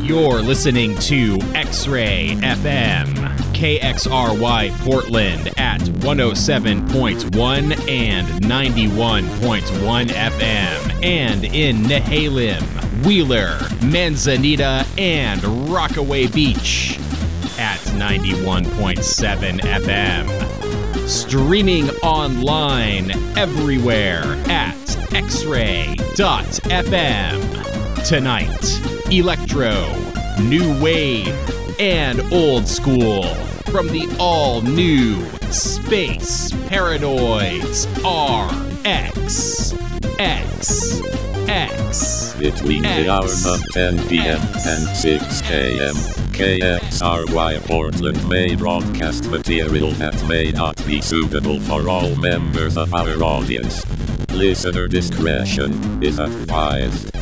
You're listening to X-Ray FM, KXRY Portland at 107.1 and 91.1 FM, and in Nehalem, Wheeler, Manzanita, and Rockaway Beach at 91.7 FM. Streaming online everywhere at xray.fm. Tonight, electro, new wave, and old school from the all-new Space Paranoids RX. Between the hours of 10 p.m. and 6 a.m., KXRY Portland may broadcast material that may not be suitable for all members of our audience. Listener discretion is advised.